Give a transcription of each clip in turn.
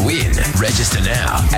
win. Register now at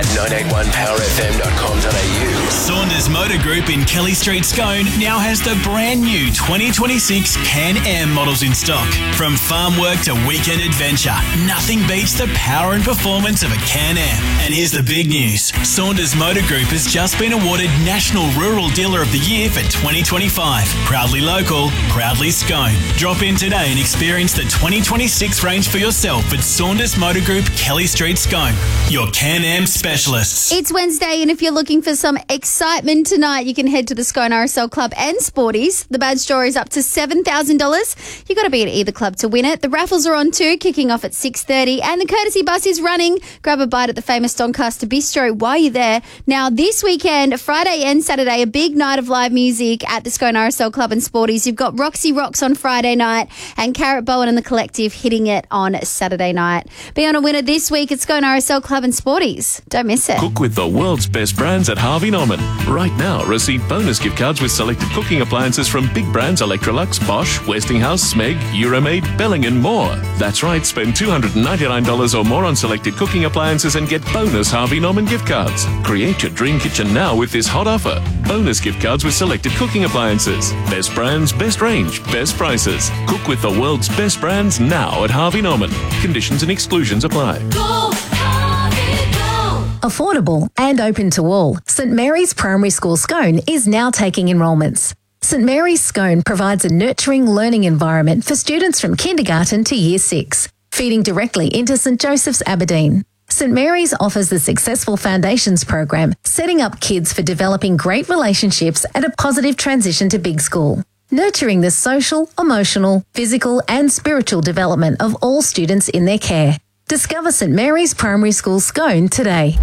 981powerfm.com.au. Saunders Motor Group in Kelly Street, Scone now has the brand new 2026 Can-Am models in stock. From farm work to weekend adventure, nothing beats the power and performance of a Can-Am. And here's the big news. Saunders Motor Group has just been awarded National Rural Dealer of the Year for 2025. Proudly local, proudly Scone. Drop in today and experience the 2026 range for yourself at Saunders Motor Group, Kelly Street, Scone. Your Can-Am specialists. It's Wednesday, and if you're looking for some excitement tonight, you can head to the Scone RSL Club and Sporties. The badge draw is up to $7,000. You've got to be at either club to win it. The raffles are on too, kicking off at 6:30, and the courtesy bus is running. Grab a bite at the famous Doncaster Bistro while you're there. Now, this weekend, Friday and Saturday, a big night of live music at the Scone RSL Club and Sporties. You've got Roxy Rocks on Friday night and Carrot Bowen and the Collective hitting it on Saturday night. Be on a winner this week at Scone RSL Club and Sporties. Don't miss it. Cook with the world's best brands at Harvey Norman. Right now, receive bonus gift cards with selected cooking appliances from big brands Electrolux, Bosch, Westinghouse, Smeg, Euromaid, Belling and more. That's right, spend $299 or more on selected cooking appliances and get bonus Harvey Norman gift cards. Create your dream kitchen now with this hot offer. Bonus gift cards with selected cooking appliances. Best brands, best range, best prices. Cook with the world's best brands now at Harvey Norman. Conditions and exclusions apply. Go, Harvey, go! Affordable and open to all, St Mary's Primary School Scone is now taking enrolments. St Mary's Scone provides a nurturing learning environment for students from kindergarten to year 6, feeding directly into St Joseph's Aberdeen. St Mary's offers the Successful Foundations program, setting up kids for developing great relationships and a positive transition to big school, nurturing the social, emotional, physical and spiritual development of all students in their care. Discover St Mary's Primary School Scone today.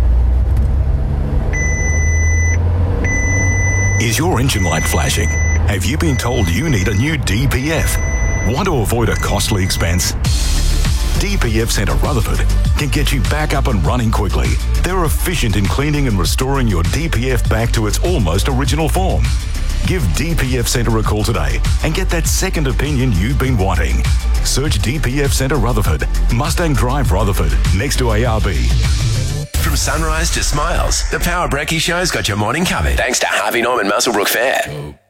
Is your engine light flashing? Have you been told you need a new DPF? Want to avoid a costly expense? DPF Centre Rutherford can get you back up and running quickly. They're efficient in cleaning and restoring your DPF back to its almost original form. Give DPF Centre a call today and get that second opinion you've been wanting. Search DPF Centre Rutherford, Mustang Drive Rutherford, next to ARB. From sunrise to smiles, the Power Brekkie Show's got your morning covered. Thanks to Harvey Norman Muswellbrook Fair.